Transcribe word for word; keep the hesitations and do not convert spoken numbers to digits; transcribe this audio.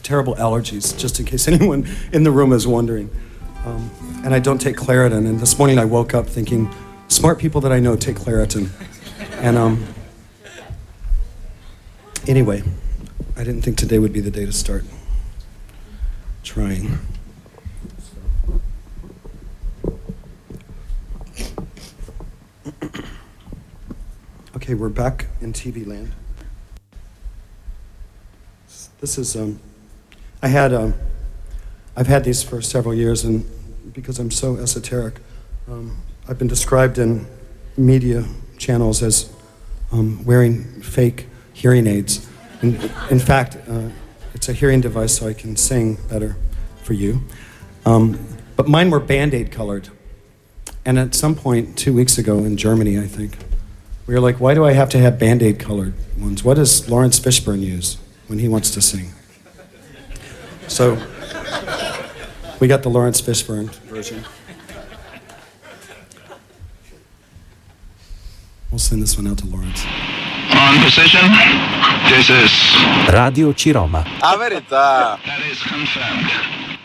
terrible allergies, just in case anyone in the room is wondering. Um, and I don't take Claritin. And this morning I woke up thinking, smart people that I know take Claritin. And um, anyway, I didn't think today would be the day to start trying. Okay, we're back in T V land. This is, um, I had, um, I've had these for several years, and because I'm so esoteric, um, I've been described in media channels as um, wearing fake hearing aids. In, in fact, uh, it's a hearing device so I can sing better for you. Um, but mine were Band-Aid colored. And at some point, two weeks ago in Germany, I think, we were like, why do I have to have Band-Aid colored ones? What does Lawrence Fishburne use when he wants to sing? So we got the Lawrence Fishburne version. We'll send this one out to Lawrence. On position, this is Radio Ciroma. A verità. That is confirmed.